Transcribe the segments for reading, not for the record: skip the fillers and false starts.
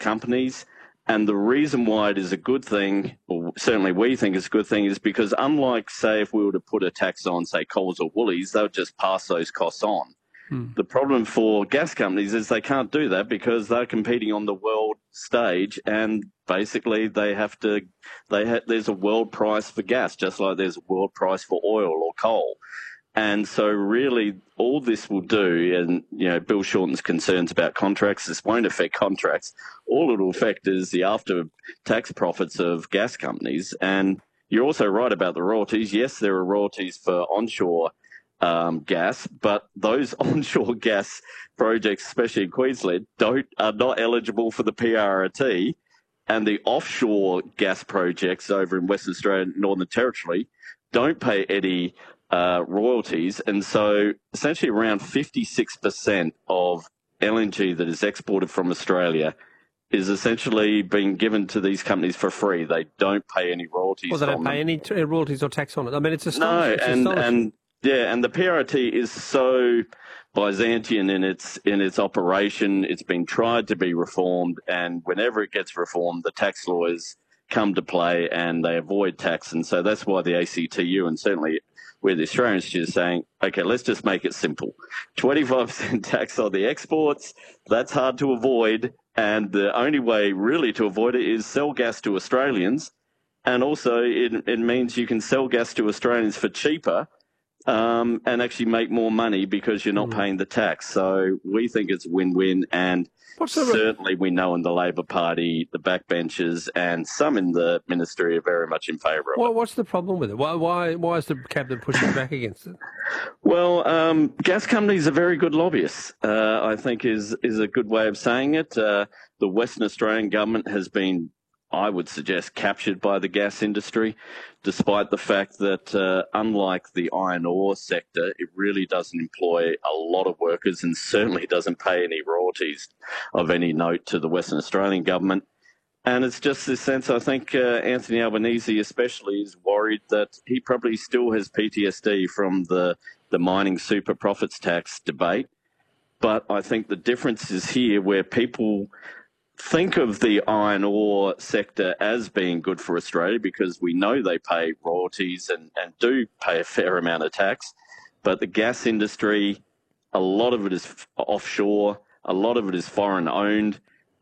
companies. And the reason why it is a good thing, or certainly we think it's a good thing, is because unlike, say, if we were to put a tax on, say, Coles or Woolies, they would just pass those costs on. The problem for gas companies is they can't do that because they're competing on the world stage, and basically there's a world price for gas, just like there's a world price for oil or coal. And so really all this will do, and, Bill Shorten's concerns about contracts, this won't affect contracts. All it will affect is the after-tax profits of gas companies. And you're also right about the royalties. Yes, there are royalties for onshore gas, but those onshore gas projects, especially in Queensland, are not eligible for the PRRT, and the offshore gas projects over in Western Australia and Northern Territory don't pay any royalties, and so essentially around 56% of LNG that is exported from Australia is essentially being given to these companies for free. They don't pay any royalties. Well, they don't pay any royalties or tax on it. I mean, it's astonishing. No, and the PRT is so Byzantine in its operation. It's been tried to be reformed, and whenever it gets reformed, the tax lawyers come to play and they avoid tax. And so that's why the ACTU, and certainly where the Australian Institute is saying, okay, let's just make it simple. 25% tax on the exports, that's hard to avoid. And the only way really to avoid it is sell gas to Australians. And also it means you can sell gas to Australians for cheaper and actually make more money because you're not paying the tax. So we think it's win-win, and certainly we know in the Labor Party, the backbenchers and some in the ministry are very much in favour of it. What's the problem with it? Why is the cabinet pushing back against it? Well, gas companies are very good lobbyists, I think is a good way of saying it. The Western Australian government has been, I would suggest, captured by the gas industry, despite the fact that unlike the iron ore sector, it really doesn't employ a lot of workers and certainly doesn't pay any royalties of any note to the Western Australian government. And it's just this sense, I think Anthony Albanese especially is worried that he probably still has PTSD from the mining super profits tax debate. But I think the difference is here where people think of the iron ore sector as being good for Australia because we know they pay royalties and do pay a fair amount of tax. But the gas industry, a lot of it is offshore, a lot of it is foreign owned.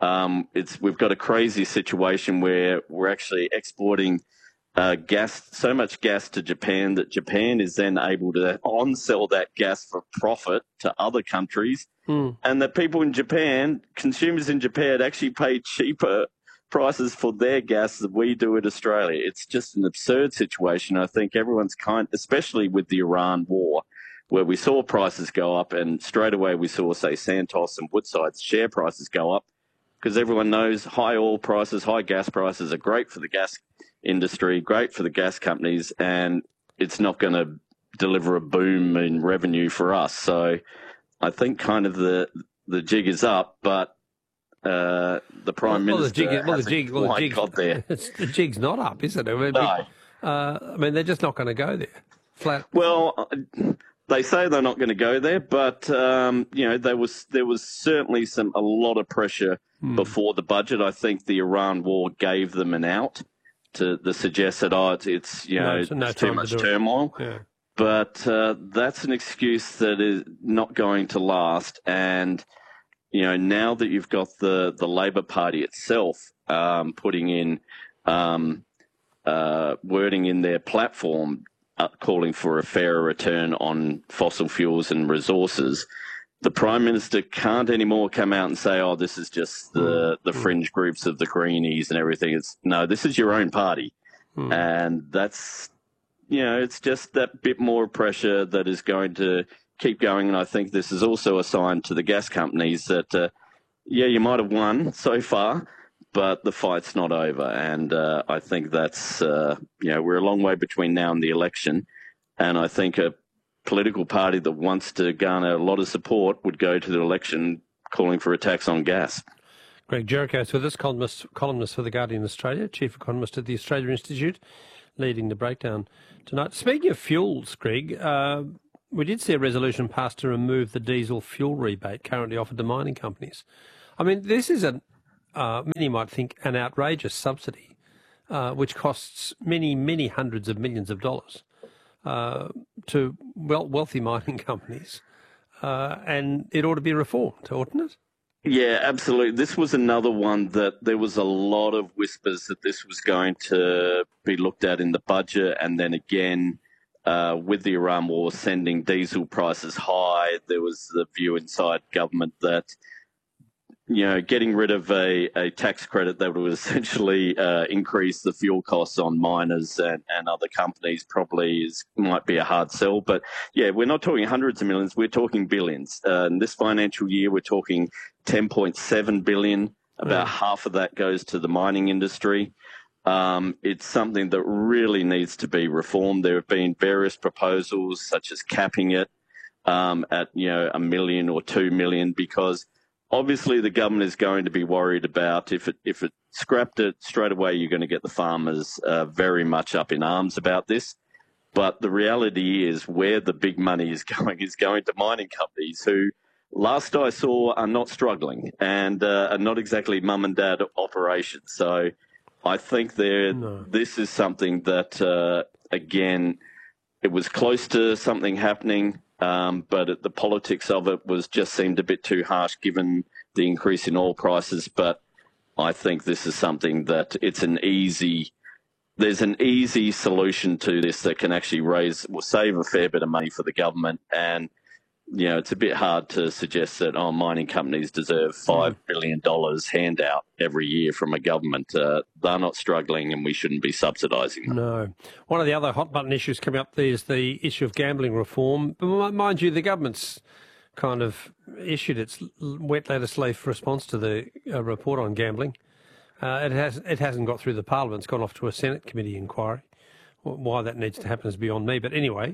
We've got a crazy situation where we're actually exporting gas, so much gas to Japan that Japan is then able to on-sell that gas for profit to other countries. And that people in Japan, consumers in Japan, actually pay cheaper prices for their gas than we do in Australia. It's just an absurd situation. I think everyone's especially with the Iran war, where we saw prices go up and straight away we saw, say, Santos and Woodside's share prices go up because everyone knows high oil prices, high gas prices are great for the gas industry, great for the gas companies, and it's not going to deliver a boom in revenue for us. So I think kind of the jig is up, but the Prime Minister hasn't quite got there. The jig's not up, is it? I mean, no. I mean, they're just not going to go there. Flat. Well, they say they're not going to go there, but there was certainly a lot of pressure before the budget. I think the Iran war gave them an out to suggest that it's too much turmoil. Yeah. But that's an excuse that is not going to last. And, now that you've got the Labor Party itself putting in wording in their platform calling for a fairer return on fossil fuels and resources, the Prime Minister can't anymore come out and say, oh, this is just the fringe groups of the Greenies and everything. No, this is your own party. And that's... it's just that bit more pressure that is going to keep going. And I think this is also a sign to the gas companies that, you might have won so far, but the fight's not over. And I think that's, we're a long way between now and the election. And I think a political party that wants to garner a lot of support would go to the election calling for a tax on gas. Greg Jericho is with us, columnist for The Guardian Australia, chief economist at the Australia Institute, leading the breakdown tonight. Speaking of fuels, Greg, we did see a resolution passed to remove the diesel fuel rebate currently offered to mining companies. I mean, this is many might think, an outrageous subsidy, which costs many, many hundreds of millions of dollars to wealthy mining companies, and it ought to be reformed, oughtn't it? Yeah, absolutely. This was another one that there was a lot of whispers that this was going to be looked at in the budget. And then again, with the Iran war sending diesel prices high, there was the view inside government that, getting rid of a tax credit that would essentially increase the fuel costs on miners and other companies probably might be a hard sell. But yeah, we're not talking hundreds of millions, we're talking billions. In this financial year, we're talking 10.7 billion. About half of that goes to the mining industry. It's something that really needs to be reformed. There have been various proposals, such as capping it at $1 million or $2 million, because obviously the government is going to be worried about if it scrapped it straight away, you're going to get the farmers very much up in arms about this. But the reality is where the big money is going to mining companies who, last I saw, are not struggling and are not exactly mum and dad operations. So I think this is something that, again, it was close to something happening, but the politics of it just seemed a bit too harsh given the increase in oil prices. But I think this is something that there's an easy solution to this that can actually save a fair bit of money for the government. And it's a bit hard to suggest that mining companies deserve $5 billion handout every year from a government. They're not struggling and we shouldn't be subsidising them. No. One of the other hot button issues coming up is the issue of gambling reform. But mind you, the government's kind of issued its wet lettuce leaf response to the report on gambling. It hasn't got through the Parliament. It's gone off to a Senate committee inquiry. Why that needs to happen is beyond me. But anyway,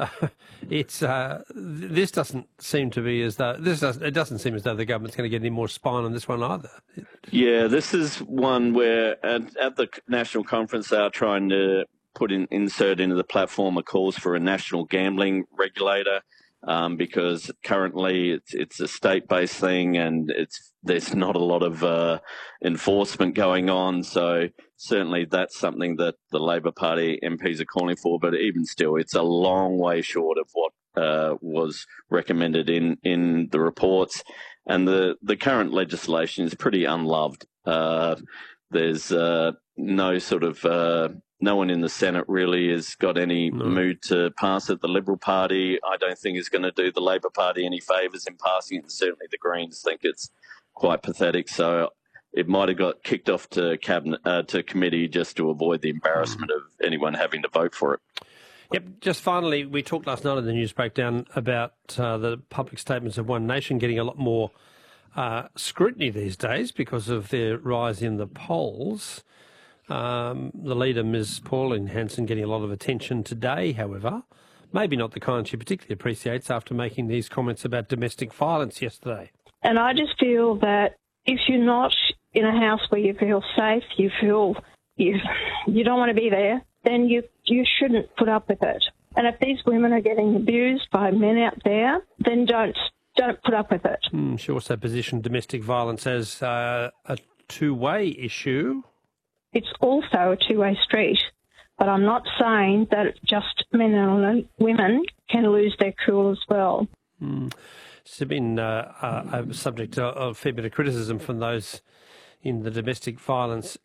this doesn't seem to be as though it doesn't seem as though the government's going to get any more spine on this one either. Yeah, this is one where at the national conference they are trying to insert into the platform a calls for a national gambling regulator. Because currently it's a state-based thing and there's not a lot of enforcement going on. So certainly that's something that the Labor Party MPs are calling for. But even still, it's a long way short of what was recommended in the reports. And the current legislation is pretty unloved. There's no sort of no one in the Senate really has got any mood to pass it. The Liberal Party, I don't think, is going to do the Labor Party any favours in passing it. And certainly the Greens think it's quite pathetic. So it might have got kicked off to committee just to avoid the embarrassment of anyone having to vote for it. Yep. Just finally, we talked last night in the news breakdown about the public statements of One Nation getting a lot more scrutiny these days because of their rise in the polls. The leader, Ms. Pauline Hanson, getting a lot of attention today, however. Maybe not the kind she particularly appreciates after making these comments about domestic violence yesterday. And I just feel that if you're not in a house where you feel safe, you feel you don't want to be there, then you shouldn't put up with it. And if these women are getting abused by men out there, then don't put up with it. She also positioned domestic violence as a two-way issue. It's also a two-way street, but I'm not saying that just men and women can lose their cool as well. It's been a subject of a fair bit of criticism from those in the domestic violence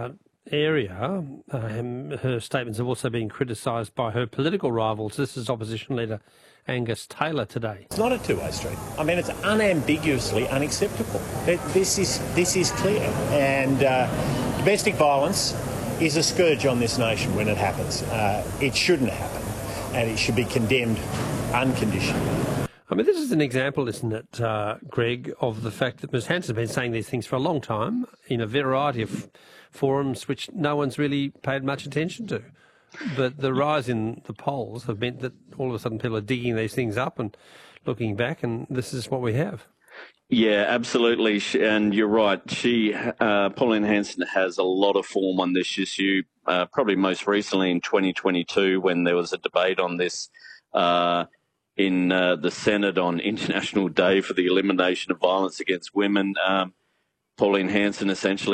area. Her statements have also been criticised by her political rivals. This is Opposition Leader Angus Taylor today. It's not a two-way street. I mean, it's unambiguously unacceptable. This is clear. And domestic violence is a scourge on this nation when it happens. It shouldn't happen, and it should be condemned unconditionally. I mean, this is an example, isn't it, Greg, of the fact that Ms Hanson has been saying these things for a long time in a variety of forums which no one's really paid much attention to. But the rise in the polls have meant that all of a sudden people are digging these things up and looking back, and this is what we have. Yeah, absolutely. And you're right. Pauline Hanson has a lot of form on this issue, probably most recently in 2022 when there was a debate on this in the Senate on International Day for the Elimination of Violence Against Women. Pauline Hanson essentially